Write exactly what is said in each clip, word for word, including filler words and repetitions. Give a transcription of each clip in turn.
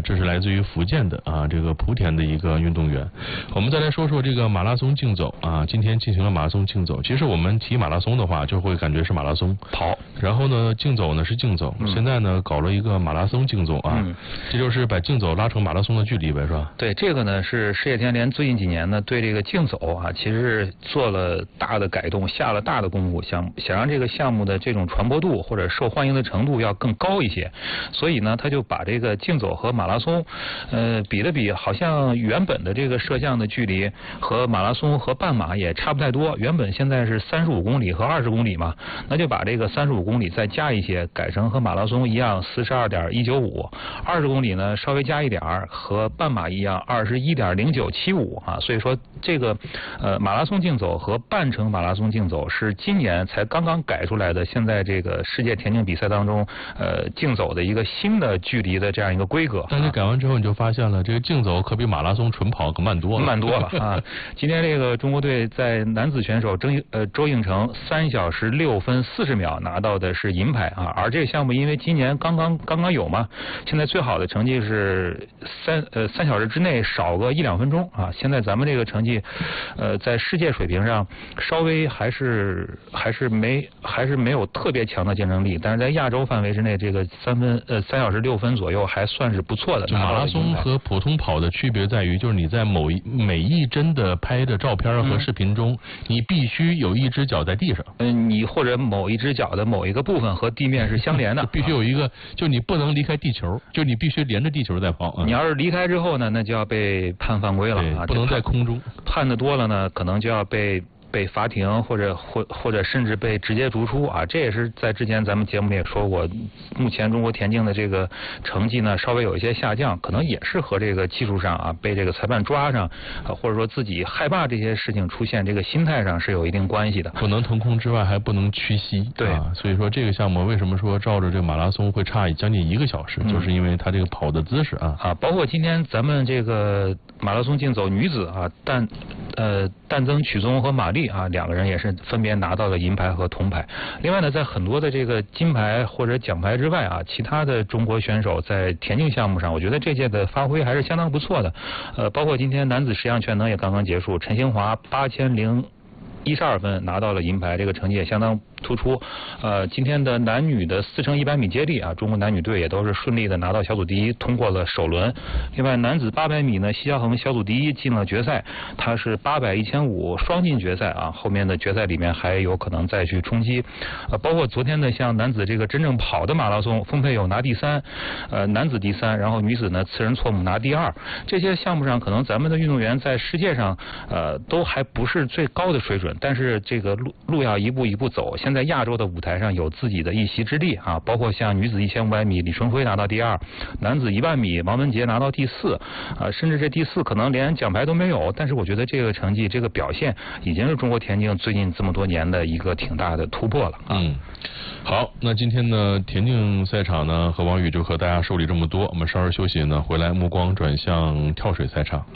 的，这是来自于福建的啊，这个莆田的一个运动员。我们再来说说这个马拉松竞走啊，今天进行了马拉松竞走。其实我们提马拉松的话，就会感觉是马拉松跑， 然后呢，竞走呢是竞走。嗯、现在呢，搞了一个马拉松竞走啊，嗯、这就是把竞走拉成马拉松的距离呗，是吧？ 对，这个呢是世界田联最近几年呢对这个竞走啊，其实是做了大的改动，下了大的功夫，想想让这个项目的这种传播度或者受欢迎的程度要更高一些，所以呢，他就把这个竞走和马拉松，呃，比了比，好像原本的这个摄像的距离和马拉松和半马也差不太多，原本现在是三十五公里和二十公里嘛，那就把这个三十五公里再加一些，改成和马拉松一样四十二点一九五，二十公里呢稍微加一点儿，和半马一样二十一点零九七五啊，所以说这个呃马拉松竞走和半程马拉松竞走是今年才刚刚改出来的，现在这个世界田径比赛当中呃竞走的一个新的距离的这样一个规格。 但是改完之后你就发现了，这个竞走可比马拉松纯跑可慢多了， 慢多了啊！今天这个中国队在男子选手周呃周应成三小时六分四十秒拿到的是银牌啊，而这个项目因为今年刚刚刚刚有嘛，现在最好的成绩是三呃三小时之内少个一两分钟啊。现在咱们这个成绩，呃，在世界水平上稍微还是还是没还是没有特别强的竞争力，但是在亚洲范围之内，这个三分呃三小时六分左右还算是不错的。 就马拉松和普通跑的区别在于，就是你在某一每一帧的拍的照片和视频中，嗯、你必须有一只脚在地上， 嗯、呃，你或者某一只脚的某一个部分和地面是相连的， 必须有一个，就你不能离开地球，就你必须连着地球在跑。嗯、 你要是离开之后呢，那就要被判犯规了啊， 不能在空中。 判的多了呢，可能就要被。被罚停或者或或者甚至被直接逐出啊，这也是在之前咱们节目里也说过，目前中国田径的这个成绩呢稍微有一些下降，可能也是和这个技术上啊被这个裁判抓上，啊或者说自己害怕这些事情出现，这个心态上是有一定关系的。 不能腾空之外还不能屈膝， 对、 啊，所以说这个项目为什么说照着这个马拉松会差将近一个小时，嗯、就是因为它这个跑的姿势啊啊，包括今天咱们这个马拉松竞走女子啊，但呃但增曲宗和马丽啊，两个人也是分别拿到了银牌和铜牌。另外呢，在很多的这个金牌或者奖牌之外啊，其他的中国选手在田径项目上，我觉得这届的发挥还是相当不错的。呃，包括今天男子十项全能也刚刚结束，陈兴华八千零一十二分拿到了银牌，这个成绩也相当突出。呃，今天的男女的四乘一百米接力啊，中国男女队也都是顺利的拿到小组第一，通过了首轮。另外，男子八百米呢，奚晓恒小组第一进了决赛，他是八百、一千五双进决赛啊，后面的决赛里面还有可能再去冲击。呃，包括昨天的像男子这个真正跑的马拉松，丰佩友拿第三，呃，男子第三，然后女子呢次仁错姆拿第二。这些项目上，可能咱们的运动员在世界上呃都还不是最高的水准，但是这个路路要一步一步走。现在亚洲的舞台上有自己的一席之地啊，包括像女子一千五百米李春辉拿到第二，男子一万米王文杰拿到第四，啊，甚至这第四可能连奖牌都没有，但是我觉得这个成绩、这个表现已经是中国田径最近这么多年的一个挺大的突破了。 嗯，好，那今天呢田径赛场呢和王宇就和大家梳理这么多，我们稍事休息呢，回来目光转向跳水赛场。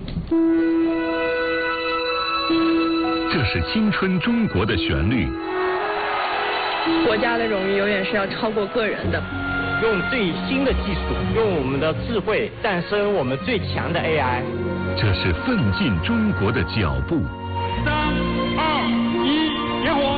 这是青春中国的旋律。 国家的荣誉永远是要超过个人的。 用最新的技术，用我们的智慧诞生我们最强的 A I。 这是奋进中国的脚步。 三二一，点火！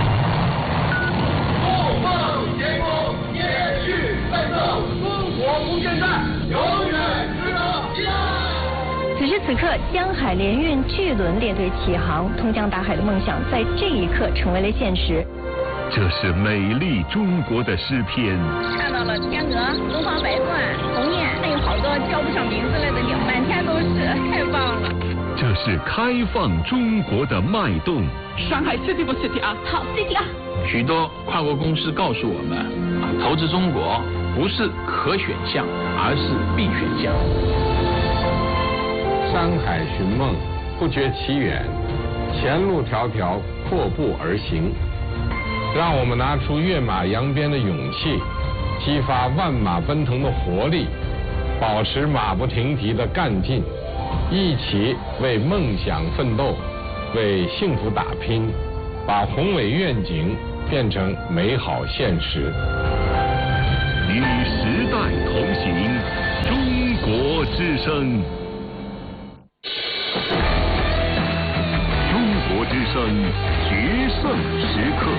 后梦天空，延续奋斗，中国无限战，永远值得期待。 此时此刻，江海联运巨轮列队起航，通江达海的梦想在这一刻成为了现实。 这是美丽中国的诗篇。 看到了天鹅、东方白鹳、鸿雁，还有好多叫不上名字来的鸟，满天都是，太棒了。 这是开放中国的脉动。 上海 City 不 City 啊？ 好 City 啊！ 许多跨国公司告诉我们，啊，投资中国不是可选项，而是必选项。 山海寻梦，不觉其远；前路迢迢，阔步而行。让我们拿出跃马扬鞭的勇气，激发万马奔腾的活力，保持马不停蹄的干劲，一起为梦想奋斗，为幸福打拼，把宏伟愿景变成美好现实。 与时代同行，中国之声，中国之声决胜时刻。